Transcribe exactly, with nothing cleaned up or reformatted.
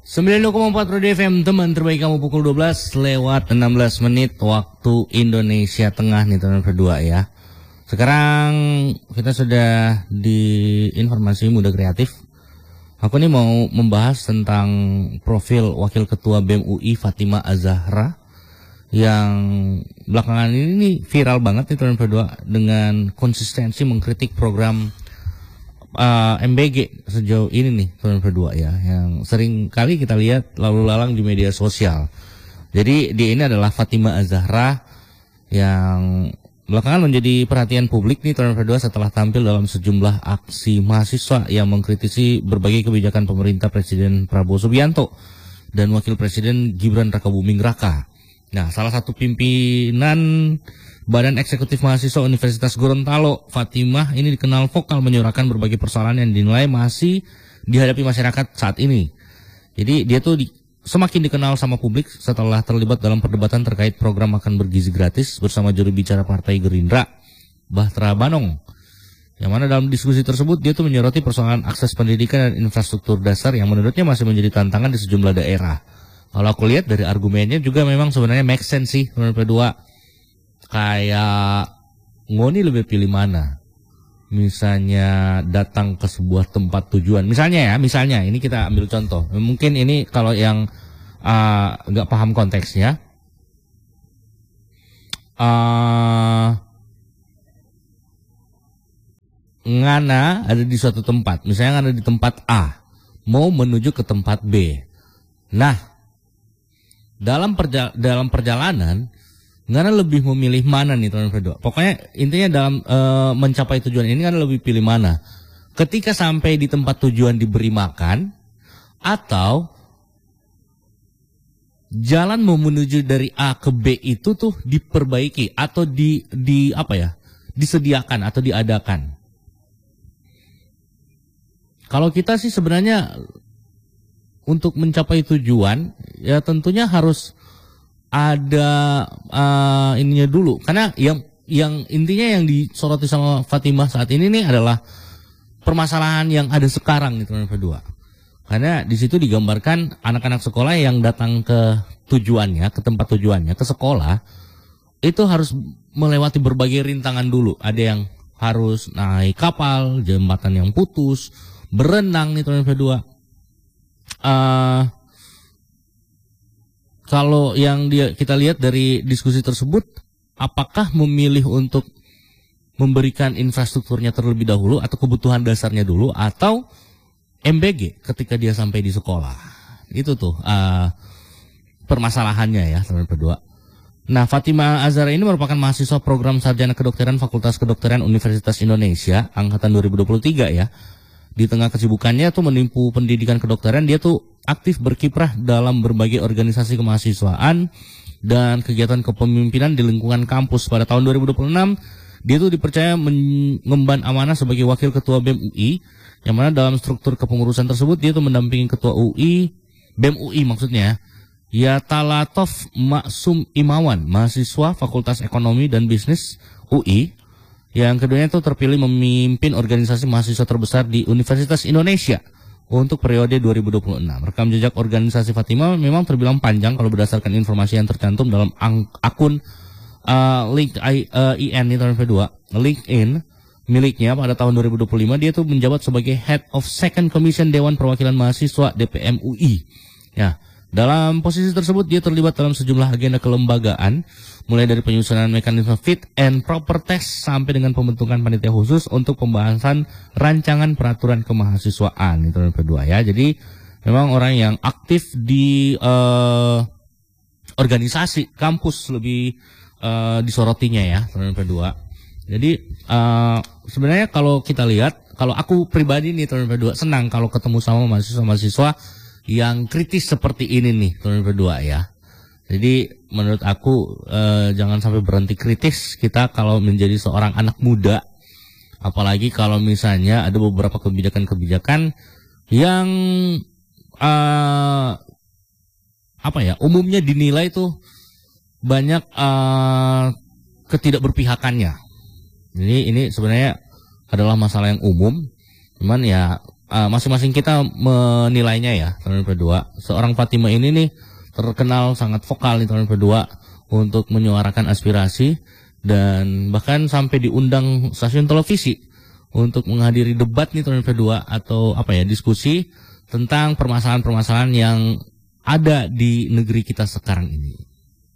sembilan puluh koma empat Radio F M, teman terbaik kamu, pukul dua belas lewat enam belas menit waktu Indonesia Tengah nih teman berdua ya. Sekarang kita sudah di informasi muda kreatif. Aku nih mau membahas tentang profil Wakil Ketua B E M U I Fatimah Az-Zahra yang belakangan ini nih viral banget nih teman berdua dengan konsistensi mengkritik program Uh, M B G sejauh ini nih teman berdua ya, yang sering kali kita lihat lalu lalang di media sosial. Jadi dia ini adalah Fatimah Az-Zahra yang belakangan menjadi perhatian publik nih teman berdua setelah tampil dalam sejumlah aksi mahasiswa yang mengkritisi berbagai kebijakan pemerintah Presiden Prabowo Subianto dan Wakil Presiden Gibran Rakabuming Raka. Nah, salah satu pimpinan Badan Eksekutif Mahasiswa Universitas Gorontalo, Fatimah ini dikenal vokal menyuarakan berbagai persoalan yang dinilai masih dihadapi masyarakat saat ini. Jadi dia tuh di, semakin dikenal sama publik setelah terlibat dalam perdebatan terkait program makan bergizi gratis bersama juru bicara Partai Gerindra, Bahtera Banong. Yang mana dalam diskusi tersebut dia tuh menyoroti persoalan akses pendidikan dan infrastruktur dasar yang menurutnya masih menjadi tantangan di sejumlah daerah. Kalau aku lihat dari argumennya juga memang sebenarnya make sense sih menurut kedua. Kayak ngoni lebih pilih mana? Misalnya datang ke sebuah tempat tujuan. Misalnya ya, misalnya ini kita ambil contoh. Mungkin ini kalau yang uh, nggak paham konteksnya, uh, ngana ada di suatu tempat. Misalnya ngana di tempat A, mau menuju ke tempat B. Nah, dalam perja dalam perjalanan Ngana lebih memilih mana nih teman berdua? Pokoknya intinya dalam e, mencapai tujuan ini kan lebih pilih mana? Ketika sampai di tempat tujuan diberi makan, atau jalan mau menuju dari A ke B itu tuh diperbaiki atau di di apa ya? Disediakan atau diadakan. Kalau kita sih sebenarnya untuk mencapai tujuan ya tentunya harus ada uh, ininya dulu, karena yang yang intinya yang disoroti sama Fatimah saat ini nih adalah permasalahan yang ada sekarang nih teman berdua. Karena di situ digambarkan anak-anak sekolah yang datang ke tujuannya, ke tempat tujuannya, ke sekolah itu harus melewati berbagai rintangan dulu. Ada yang harus naik kapal, jembatan yang putus, berenang nih teman berdua. Uh, Kalau yang dia kita lihat dari diskusi tersebut, apakah memilih untuk memberikan infrastrukturnya terlebih dahulu atau kebutuhan dasarnya dulu, atau M B G ketika dia sampai di sekolah? Itu tuh uh, permasalahannya ya teman berdua. Nah, Fatimah Az-Zahra ini merupakan mahasiswa program sarjana kedokteran Fakultas Kedokteran Universitas Indonesia angkatan dua ribu dua puluh tiga ya. Di tengah kesibukannya tuh menempuh pendidikan kedokteran, dia tuh aktif berkiprah dalam berbagai organisasi kemahasiswaan dan kegiatan kepemimpinan di lingkungan kampus. Pada tahun dua ribu dua puluh enam, dia tuh dipercaya mengemban amanah sebagai wakil ketua B E M U I, yang mana dalam struktur kepengurusan tersebut dia tuh mendampingi ketua U I, B E M U I maksudnya, ya Talatov Maksum Imawan, mahasiswa Fakultas Ekonomi dan Bisnis U I. Yang keduanya itu terpilih memimpin organisasi mahasiswa terbesar di Universitas Indonesia untuk periode dua ribu dua puluh enam. Rekam jejak organisasi Fatimah memang terbilang panjang kalau berdasarkan informasi yang tercantum dalam akun uh, LinkedIn ini tahun kedua. LinkedIn miliknya pada tahun dua ribu dua puluh lima dia tuh menjabat sebagai Head of Second Commission Dewan Perwakilan Mahasiswa D P M U I. Ya, dalam posisi tersebut dia terlibat dalam sejumlah agenda kelembagaan, mulai dari penyusunan mekanisme fit and proper test sampai dengan pembentukan panitia khusus untuk pembahasan rancangan peraturan kemahasiswaan itu berdua ya. Jadi memang orang yang aktif di uh, organisasi kampus lebih uh, disorotinya ya teman berdua. Jadi uh, sebenarnya kalau kita lihat, kalau aku pribadi nih teman berdua senang kalau ketemu sama mahasiswa-mahasiswa yang kritis seperti ini nih teman berdua ya. Jadi menurut aku eh, jangan sampai berhenti kritis kita kalau menjadi seorang anak muda. Apalagi kalau misalnya ada beberapa kebijakan-kebijakan yang eh, apa ya, umumnya dinilai tuh banyak eh, ketidakberpihakannya. Jadi ini sebenarnya adalah masalah yang umum. Cuman ya uh, masing-masing kita menilainya ya tahun dua ribu dua puluh dua. Seorang Fatima ini nih terkenal sangat vokal di tahun dua ribu dua puluh dua untuk menyuarakan aspirasi dan bahkan sampai diundang stasiun televisi untuk menghadiri debat nih tahun dua ribu dua puluh dua atau apa ya diskusi tentang permasalahan-permasalahan yang ada di negeri kita sekarang ini.